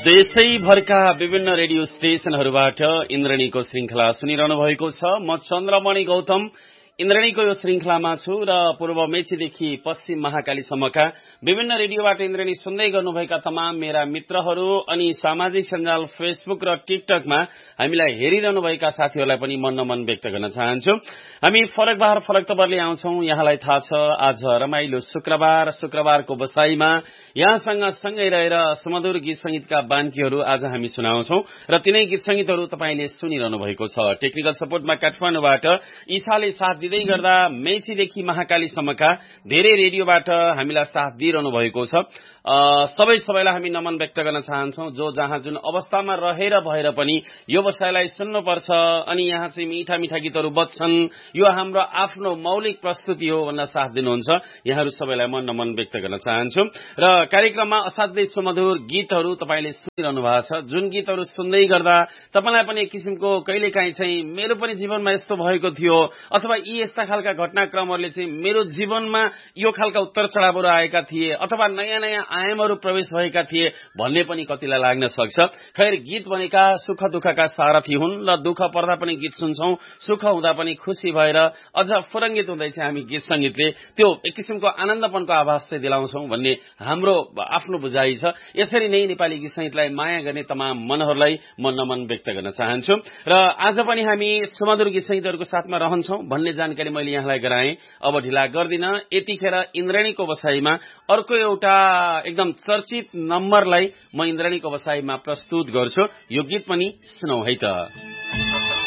देशैभरका विभिन्न रेडियो स्टेशनहरूबाट इन्द्रणीको श्रृंखला सुनिरहनु भएको छ। म चन्द्रमणि गौतम इन्द्रणीको यो श्रृंखलामा छु र पूर्व मेचीदेखि पश्चिम महाकालीसम्मका विभिन्न रेडियोबाट इन्द्रणी सुन्दै गर्नुभएका तमाम मेरा मित्रहरू अनि सामाजिक सञ्जाल फेसबुक र टिकटकमा हामीलाई हेरिरहनुभएका साथीहरूलाई पनि मन नमन व्यक्त गर्न चाहन्छु। हामी फरक बहार फरक तवरले आउँछौं। यहाँलाई थाहा छ आज रमाइलो शुक्रबारको बसाईमा यहाँसँग सँगै रहेर सुमधुर गीत संगीतका बान्कीहरू आज हामी सुनाउँछौं र तिनै गीत संगीतहरू तपाईले सुनिरहनु भएको छ। टेक्निकल सपोर्टमा काठमाडौँबाट ईसाले साथ दिँदै गर्दा मेचीदेखि महाकालीसम्मका धेरै रेडियोबाट हामीलाई साथ दिइरहनु भएको छ। सबैलाई हामी नमन व्यक्त गर्न चाहन्छौं। जो जहाँ जुन अवस्थामा रहेर भएर पनि यो बसाइलाई सुन्नुपर्छ अनि यहाँ चाहिँ मीठा मीठा गीतहरू बज्छन्, यो हाम्रो आफ्नो मौलिक प्रस्तुति हो भनेर साथ दिनुहुन्छ। यहाँहरू सबैलाई म नमन व्यक्त गर्न चाहन्छु र कार्यक्रममा असाध्यै सुमधुर गीतहरू तपाईले सुनिरहनु भएको छ। जुन गीतहरू सुन्दै गर्दा तपाईलाई पनि एक किसिमको कहिलेकाहीँ चाहिँ मेरो पनि जीवनमा यस्तो भएको थियो अथवा यी यस्ता खालका घटनाक्रमहरूले चाहिँ मेरो जीवनमा यो खालका उत्तर चढावहरू आएका थिए अथवा नयाँ नयाँ आयामहरू प्रवेश भएका थिए भन्ने पनि कतिलाई लाग्न सक्छ। खैर, गीत भनेका सुख दुःखका सारथी हुन् र दुःख पर्दा पनि गीत सुन्छौं, सुख हुँदा पनि खुशी भएर अझ फुरङ्गित हुँदै चाहिँ हामी गीत संगीतले त्यो एक किसिमको आनन्दपनको आभास चाहिँ दिलाउँछौं भन्ने हाम्रो आफ्नो बुझाइ छ। यसरी नै नेपाली गीत संगीतलाई माया गर्ने तमाम मनहरूलाई म नमन व्यक्त गर्न चाहन्छु र आज पनि हामी सुमधुर गीत संगीतहरूको साथमा रहन्छौं भन्ने जानकारी मैले यहाँलाई गराएँ। अब ढिला गर्दिन, यतिखेर इन्द्रणीको बसाईमा अर्को एउटा एकदम चर्चित नम्बरलाई म इन्द्रणीको बसाईमा प्रस्तुत गर्छु। यो गीत पनि सुनौ है त।